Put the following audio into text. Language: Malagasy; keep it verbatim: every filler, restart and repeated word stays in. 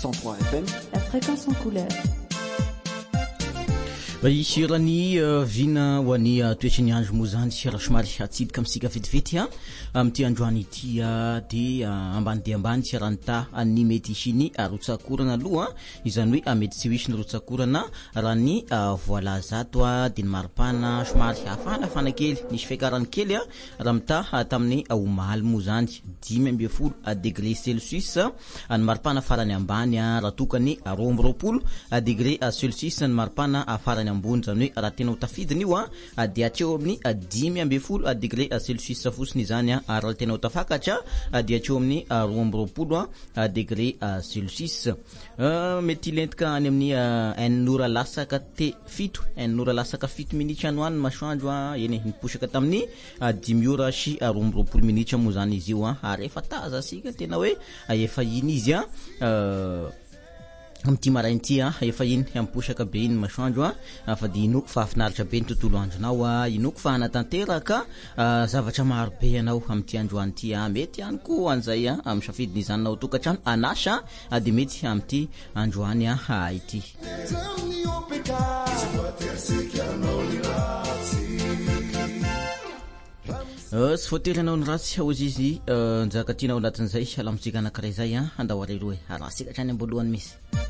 cent trois F M. La fréquence en couleur. Isirany vina ho any toetry ny andro moa zany raha somary atsidika amitsika vetivety a amin'ity androany ity de ambany de ambany tsy ranota ny mety isiny rotsakorana aloha izany hoe mety tsy hisy ny rotsakorana raha ny voila zato a de ny maripana somary hafanafana kely nisy fiakarany kely a raha mita tamin'ny omaly moa zany dimy amby folo degré celsius ny maripana farany ambany raha tokany roa amby roapolo degré celsius ny maripana farany ambony zany hoe raha tena ho tafidiny io a de atreo amin'ny dimy amby folo degré celsius fotsiny zany a raha tena ho tafakatra de atreo amin'ny roa amby roapolo degré celsius mety lentika any amin'ny enina lasaka te fito enina lasaka fito minitra any hoany masoandro a eny niposaka tamin'ny dimy ora sy roa amby roapolo minitra moa zany izy io a rehefa taza sika tena hoe efa iny izy a amty marainty a efa iny amposaka be iny masoandro a fa de inoko fa afinaritra be ny tontolo andronao a inoko fa hanatanteraka zavatra maro be anao amty androany ity a mety ihany koa an'izay a am'safidiny izany nao tokatrano anasa de mety amty androany a ity sy voatery anao ny ratsy ozy izy njaka tianao anatin'izay alamotsika anankiray zay a andahoareroe araha sika hatrany amboalohany misy